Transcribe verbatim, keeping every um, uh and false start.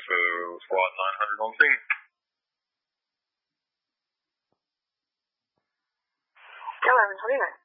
for squad nine hundred on scene. Go, Evans, what do you know?